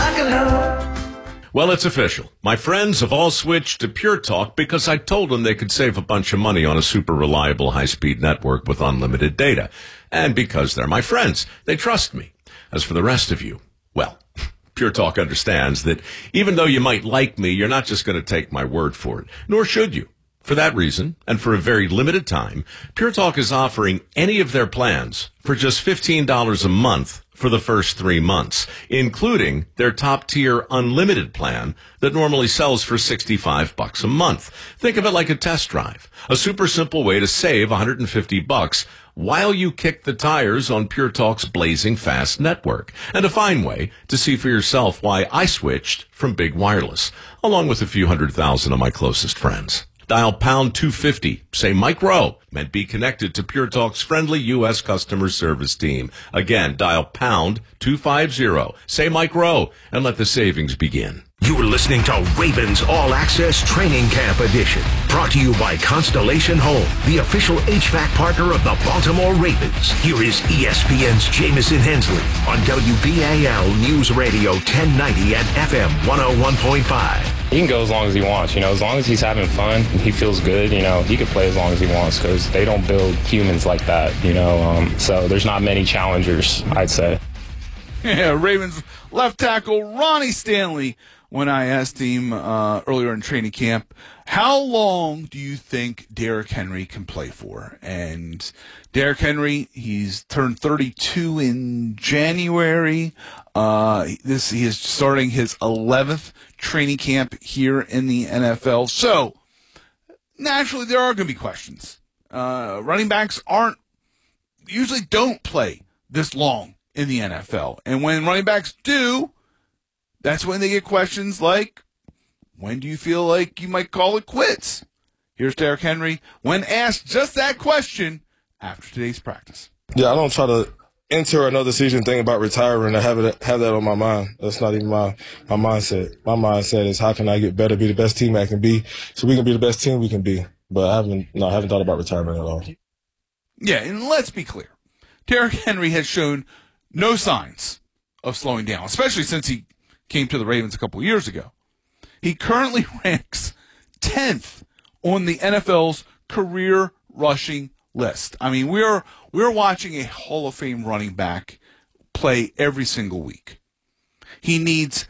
Well, it's official. My friends have all switched to Pure Talk because I told them they could save a bunch of money on a super reliable high-speed network with unlimited data. And because they're my friends, they trust me. As for the rest of you, well, Pure Talk understands that even though you might like me, you're not just going to take my word for it, nor should you. For that reason, and for a very limited time, Pure Talk is offering any of their plans for just $15 a month for the first 3 months, including their top-tier unlimited plan that normally sells for $65 a month. Think of it like a test drive, a super simple way to save $150 while you kick the tires on Pure Talk's blazing fast network, and a fine way to see for yourself why I switched from big wireless, along with a few 100,000 of my closest friends. Dial pound 250, say Mike Rowe, and be connected to Pure Talk's friendly U.S. customer service team. Again, dial pound 250, say Mike Rowe, and let the savings begin. You're listening to Ravens All Access Training Camp Edition, brought to you by Constellation Home, the official HVAC partner of the Baltimore Ravens. Here is ESPN's Jamison Hensley on WBAL News Radio 1090 and FM 101.5. He can go as long as he wants, as long as he's having fun, he feels good, he can play as long as he wants because they don't build humans like that, so there's not many challengers, I'd say. Yeah, Ravens left tackle Ronnie Stanley, when I asked him earlier in training camp, how long do you think Derrick Henry can play for? And Derrick Henry, he's turned 32 in January. He is starting his 11th training camp here in the NFL. So, naturally, there are going to be questions. Running backs usually don't play this long in the NFL. And when running backs do, that's when they get questions like, when do you feel like you might call it quits? Here's Derrick Henry when asked just that question after today's practice. Yeah, I don't try to enter another season thinking about retiring and have that on my mind. That's not even my mindset. My mindset is how can I get better, be the best team I can be, so we can be the best team we can be. But I haven't thought about retirement at all. Yeah, and let's be clear. Derrick Henry has shown no signs of slowing down, especially since he came to the Ravens a couple years ago. He currently ranks 10th on the NFL's career rushing list. I mean, we're watching a Hall of Fame running back play every single week. He needs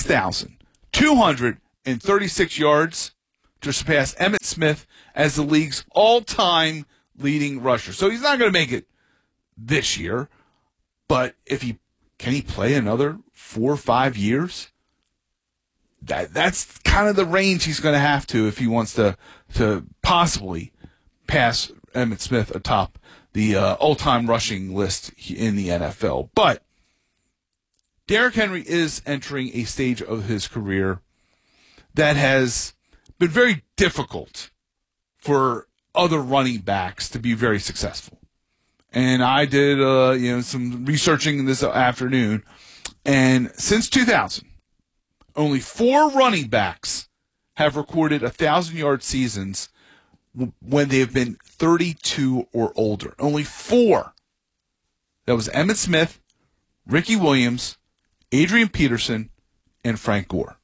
6,236 yards to surpass Emmitt Smith as the league's all-time leading rusher. So he's not going to make it this year, but can he play another 4 or 5 years? That's kind of the range he's going to have to if he wants to possibly pass Emmitt Smith atop the all-time rushing list in the NFL. But Derrick Henry is entering a stage of his career that has been very difficult for other running backs to be very successful. And I did some researching this afternoon, and since 2000, only 4 running backs have recorded 1,000-yard seasons when they have been 32 or older. Only 4. That was Emmitt Smith, Ricky Williams, Adrian Peterson, and Frank Gore.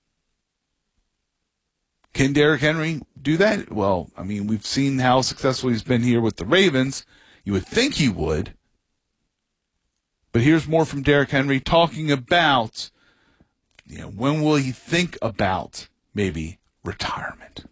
Can Derrick Henry do that? Well, I mean, we've seen how successful he's been here with the Ravens. You would think he would. But here's more from Derrick Henry talking about, when will he think about maybe retirement?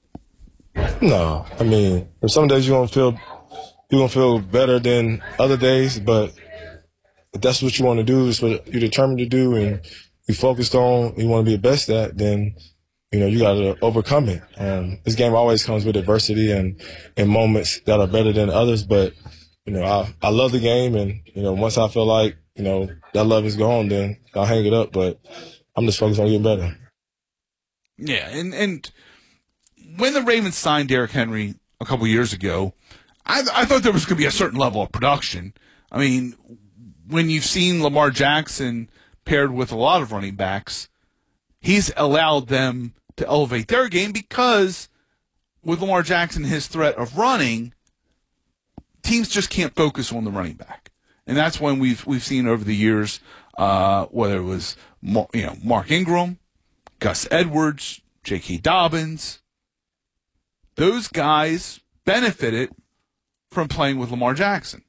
No, I mean, some days you're gonna feel better than other days, but if that's what you want to do, is what you're determined to do, and you focused on, you want to be the best at, then you got to overcome it. This game always comes with adversity and moments that are better than others, but I love the game, and once I feel like that love is gone, then I'll hang it up. But I'm just focused on getting better. Yeah, and when the Ravens signed Derrick Henry a couple years ago, I thought there was going to be a certain level of production. I mean, when you've seen Lamar Jackson paired with a lot of running backs, he's allowed them to elevate their game because with Lamar Jackson, his threat of running, teams just can't focus on the running back. And that's when we've seen over the years, whether it was Mark Ingram, Gus Edwards, J.K. Dobbins, those guys benefited from playing with Lamar Jackson.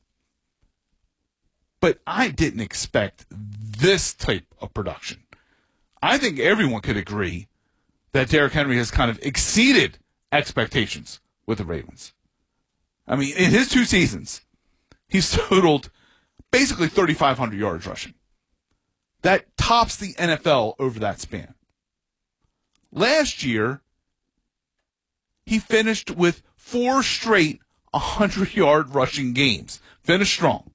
But I didn't expect this type of production. I think everyone could agree that Derrick Henry has kind of exceeded expectations with the Ravens. I mean, in his 2 seasons, he's totaled basically 3,500 yards rushing. That tops the NFL over that span. Last year, he finished with 4 straight 100-yard rushing games. Finished strong.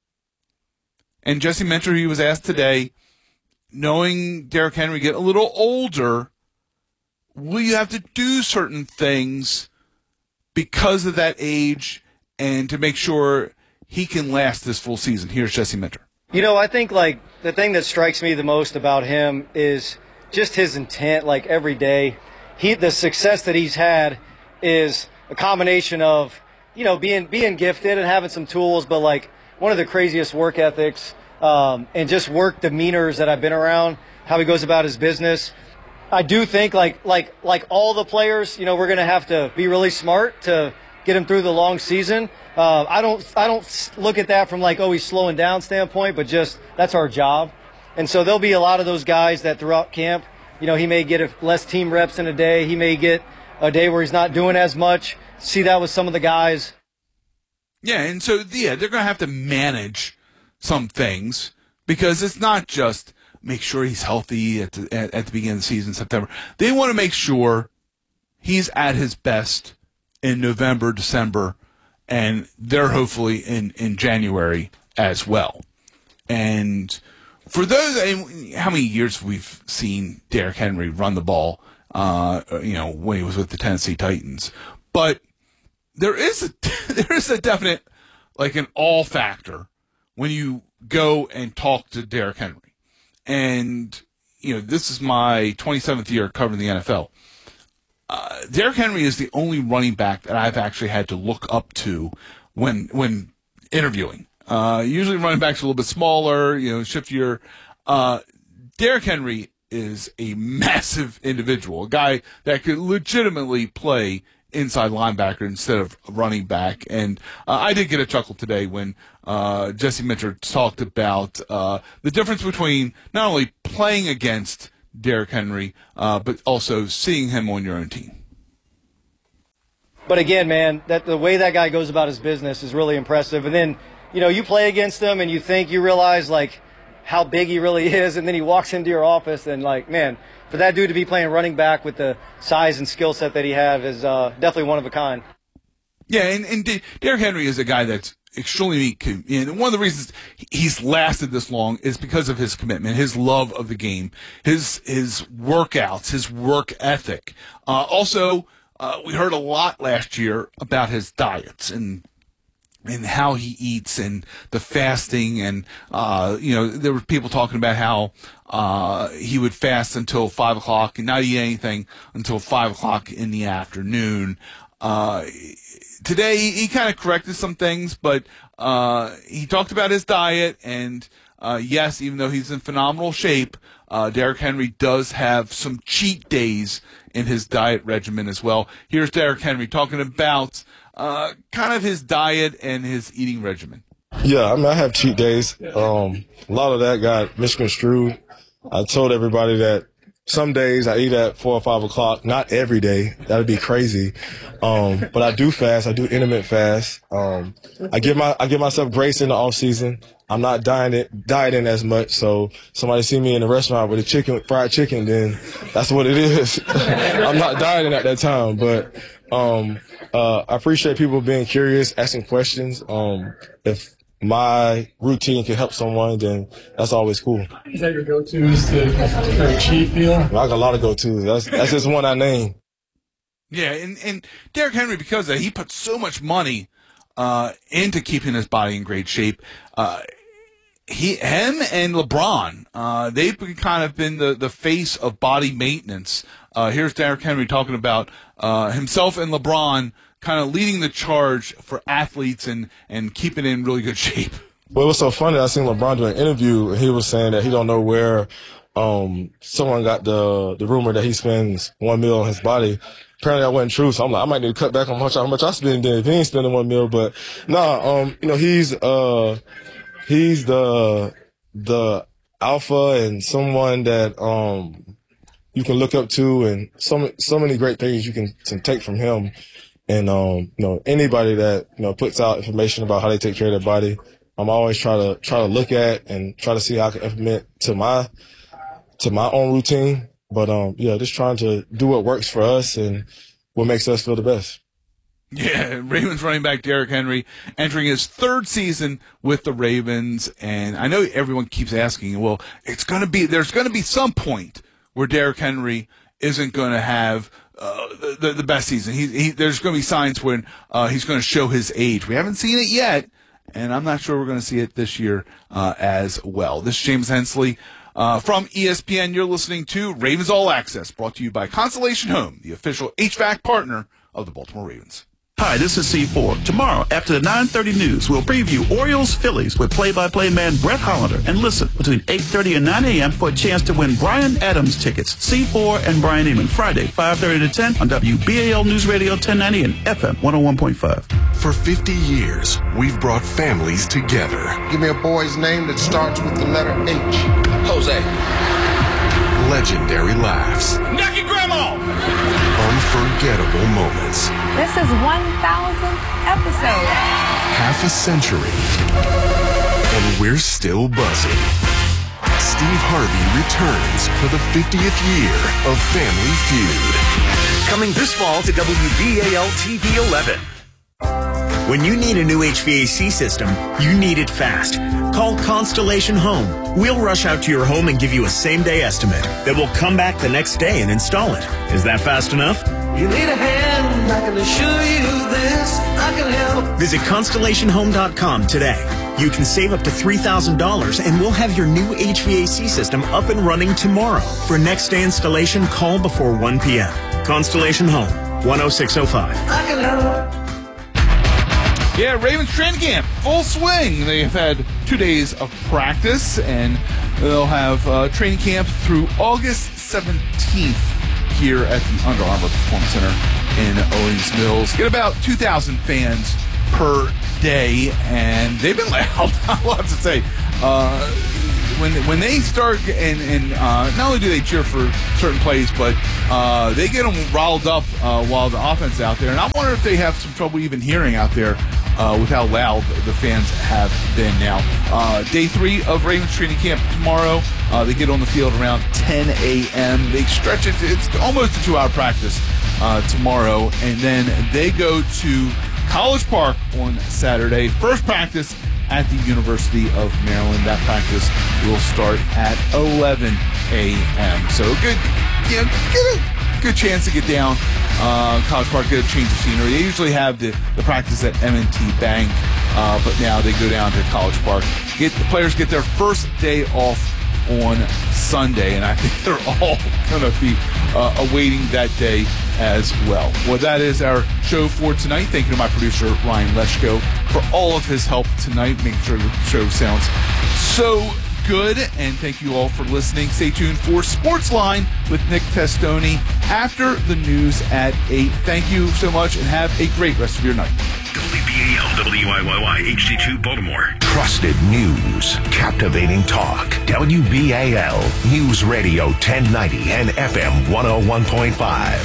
And Jesse Minter, he was asked today, knowing Derrick Henry get a little older, will you have to do certain things because of that age and to make sure he can last this full season? Here's Jesse Minter. I think the thing that strikes me the most about him is just his intent. Every day, the success that he's had is a combination of being gifted and having some tools, but one of the craziest work ethics and just work demeanors that I've been around. How he goes about his business. I do think like all the players, we're going to have to be really smart to get him through the long season. I don't look at that from he's slowing down standpoint, but just that's our job. And so there'll be a lot of those guys that throughout camp, he may get less team reps in a day. He may get a day where he's not doing as much. See that with some of the guys. Yeah, and so they're going to have to manage some things because it's not just make sure he's healthy at the beginning of the season in September. They want to make sure he's at his best in November, December, and they're hopefully in January as well. And for those, how many years we've seen Derrick Henry run the ball, when he was with the Tennessee Titans. But there is a definite, an all factor when you go and talk to Derrick Henry. And, this is my 27th year covering the NFL. Derrick Henry is the only running back that I've actually had to look up to when interviewing. Usually running backs are a little bit smaller, shiftier. Derrick Henry is a massive individual, a guy that could legitimately play inside linebacker instead of running back. And I did get a chuckle today when Jesse Minter talked about the difference between not only playing against Derrick Henry, but also seeing him on your own team. But again, man, the way that guy goes about his business is really impressive. And then, you play against him and you realize, how big he really is. And then he walks into your office and, man, for that dude to be playing running back with the size and skill set that he has is definitely one of a kind. Yeah, and Derrick Henry is a guy that's extremely unique. And one of the reasons he's lasted this long is because of his commitment, his love of the game, his workouts, his work ethic. Also, we heard a lot last year about his diets and how he eats and the fasting. And, there were people talking about how he would fast until 5 o'clock and not eat anything until 5 o'clock in the afternoon. Today, he kind of corrected some things, but he talked about his diet. And, yes, even though he's in phenomenal shape, Derrick Henry does have some cheat days in his diet regimen as well. Here's Derrick Henry talking about kind of his diet and his eating regimen. Yeah, I have cheat days. A lot of that got misconstrued. I told everybody that some days I eat at 4 or 5 o'clock, not every day. That'd be crazy. But I do fast. I do intermittent fast. I give myself grace in the off season. I'm not dieting as much. So somebody see me in the restaurant with a fried chicken, then that's what it is. I'm not dieting at that time, but, I appreciate people being curious, asking questions. If my routine can help someone, then that's always cool. Is that your go-to, is the cheat meal? I got a lot of go-tos. That's just one I name. Yeah, and Derrick Henry, because he put so much money into keeping his body in great shape, him and LeBron, they've kind of been the face of body maintenance. Here's Derrick Henry talking about himself and LeBron kind of leading the charge for athletes and keeping in really good shape. Well, it was so funny. I seen LeBron do an interview, and he was saying that he don't know where someone got the rumor that he spends $1 million on his body. Apparently that wasn't true, so I'm like, I might need to cut back on how much I spend then if he ain't spending $1 million. But he's the alpha and someone that you can look up to, and so many great things you can take from him. And anybody that puts out information about how they take care of their body, I'm always try to look at and try to see how I can implement to my own routine. But just trying to do what works for us and what makes us feel the best. Yeah, Ravens running back Derrick Henry entering his third season with the Ravens, and I know everyone keeps asking, well, there's going to be some point where Derrick Henry isn't going to have the best season. There's going to be signs when he's going to show his age. We haven't seen it yet, and I'm not sure we're going to see it this year as well. This is James Hensley from ESPN. You're listening to Ravens All Access, brought to you by Constellation Home, the official HVAC partner of the Baltimore Ravens. Hi, this is C4. Tomorrow, after the 9:30 news, we'll preview Orioles-Phillies with play-by-play man Brett Hollander. And listen, between 8:30 and 9 a.m. for a chance to win Brian Adams tickets. C4 and Brian Eamon, Friday, 5:30 to 10 on WBAL News Radio 1090 and FM 101.5. For 50 years, we've brought families together. Give me a boy's name that starts with the letter H. Jose. Legendary laughs. Nucky Grandma! Unforgettable moments. This is 1,000th episode. Half a century. And we're still buzzing. Steve Harvey returns for the 50th year of Family Feud. Coming this fall to WBAL TV 11. When you need a new HVAC system, you need it fast. Call Constellation Home. We'll rush out to your home and give you a same-day estimate. Then we'll come back the next day and install it. Is that fast enough? You need a hand, I can assure you this, I can help. Visit ConstellationHome.com today. You can save up to $3,000 and we'll have your new HVAC system up and running tomorrow. For next day installation, call before 1 p.m. Constellation Home, 10605. Yeah, Ravens training camp, full swing. They've had 2 days of practice, and they'll have training camp through August 17th here at the Under Armour Performance Center in Owings Mills. Get about 2,000 fans per day, and they've been loud. A lot to say. When they start, and not only do they cheer for certain plays, but they get them riled up while the offense is out there. And I wonder if they have some trouble even hearing out there with how loud the fans have been now. Day 3 of Ravens training camp tomorrow. They get on the field around 10 a.m. They stretch it. It's almost a 2-hour practice tomorrow. And then they go to College Park on Saturday. First practice at the University of Maryland. That practice will start at 11 a.m. So get a good chance to get down College Park, get a change of scenery. They usually have the practice at M&T Bank, but now they go down to College Park. The players get their first day off on Sunday, and I think they're all going to be awaiting that day as well. Well, that is our show for tonight. Thank you to my producer, Ryan Leschko, for all of his help tonight, making sure the show sounds so good. And thank you all for listening. Stay tuned for Sportsline with Nick Testoni after the news at 8. Thank you so much, and have a great rest of your night. WBAL, WIYY, HD2 Baltimore. Trusted news, captivating talk. WBAL News Radio 1090 and FM 101.5.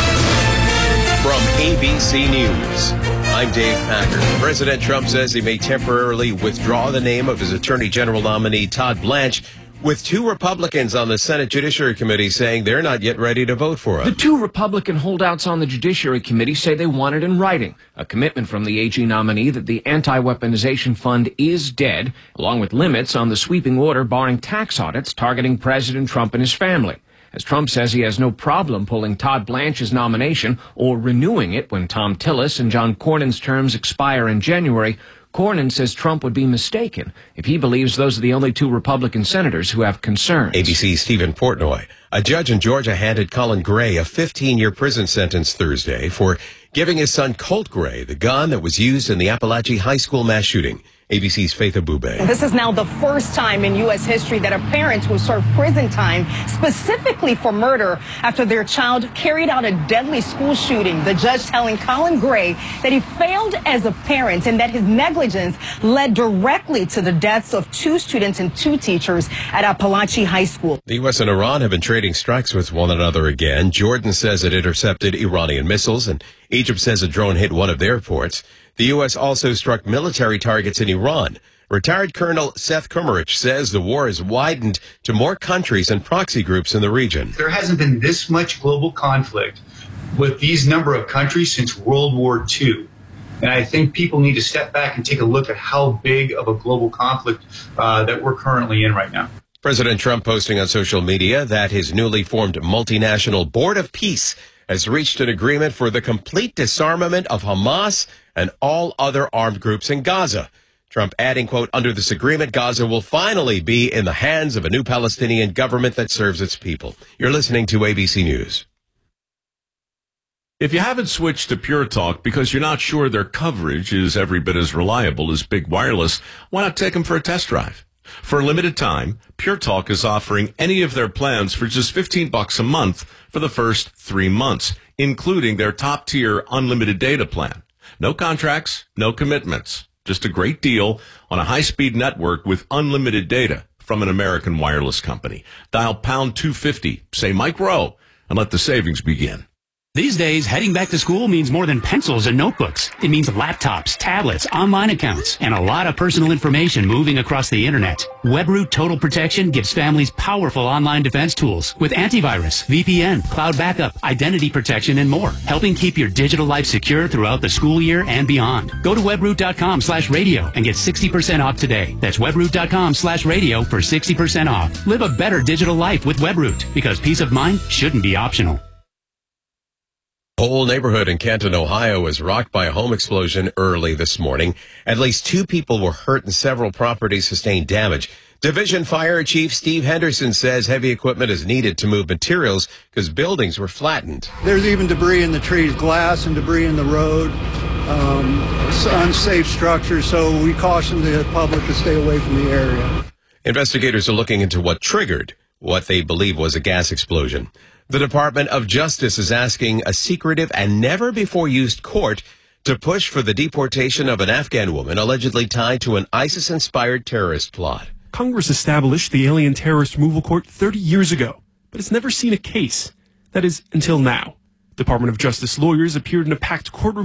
From ABC News, I'm Dave Packer. President Trump says he may temporarily withdraw the name of his Attorney General nominee, Todd Blanche, with 2 Republicans on the Senate Judiciary Committee saying they're not yet ready to vote for him. The 2 Republican holdouts on the Judiciary Committee say they want it in writing, a commitment from the AG nominee that the anti-weaponization fund is dead, along with limits on the sweeping order barring tax audits targeting President Trump and his family. As Trump says he has no problem pulling Todd Blanche's nomination or renewing it when Tom Tillis and John Cornyn's terms expire in January, Cornyn says Trump would be mistaken if he believes those are the only 2 Republican senators who have concerns. ABC's Stephen Portnoy. A judge in Georgia handed Colin Gray a 15-year prison sentence Thursday for giving his son Colt Gray the gun that was used in the Appalachia High School mass shooting. ABC's Faith Abube. This is now the first time in U.S. history that a parent will serve prison time specifically for murder after their child carried out a deadly school shooting. The judge telling Colin Gray that he failed as a parent and that his negligence led directly to the deaths of 2 students and 2 teachers at Appalachia High School. The U.S. and Iran have been trading strikes with one another again. Jordan says it intercepted Iranian missiles, and Egypt says a drone hit one of their ports. The U.S. also struck military targets in Iran. Retired Colonel Seth Kumarich says the war has widened to more countries and proxy groups in the region. There hasn't been this much global conflict with these number of countries since World War II. And I think people need to step back and take a look at how big of a global conflict that we're currently in right now. President Trump posting on social media that his newly formed multinational Board of Peace has reached an agreement for the complete disarmament of Hamas and all other armed groups in Gaza. Trump adding, quote, under this agreement, Gaza will finally be in the hands of a new Palestinian government that serves its people. You're listening to ABC News. If you haven't switched to Pure Talk because you're not sure their coverage is every bit as reliable as Big Wireless, why not take them for a test drive? For a limited time, Pure Talk is offering any of their plans for just $15 a month for the first 3 months, including their top-tier unlimited data plan. No contracts, no commitments. Just a great deal on a high-speed network with unlimited data from an American wireless company. Dial pound 250, say Mike Rowe, and let the savings begin. These days, heading back to school means more than pencils and notebooks. It means laptops, tablets, online accounts, and a lot of personal information moving across the internet. WebRoot Total Protection gives families powerful online defense tools with antivirus, VPN, cloud backup, identity protection, and more, helping keep your digital life secure throughout the school year and beyond. Go to webroot.com/radio and get 60% off today. That's webroot.com/radio for 60% off. Live a better digital life with WebRoot, because peace of mind shouldn't be optional. Whole neighborhood in Canton, Ohio was rocked by a home explosion early this morning. At least 2 people were hurt and several properties sustained damage. Division Fire Chief Steve Henderson says heavy equipment is needed to move materials because buildings were flattened. There's even debris in the trees, glass and debris in the road, unsafe structures, so we caution the public to stay away from the area. Investigators are looking into what triggered what they believe was a gas explosion. The Department of Justice is asking a secretive and never-before-used court to push for the deportation of an Afghan woman allegedly tied to an ISIS-inspired terrorist plot. Congress established the Alien Terrorist Removal Court 30 years ago, but it's never seen a case. That is, until now. Department of Justice lawyers appeared in a packed courtroom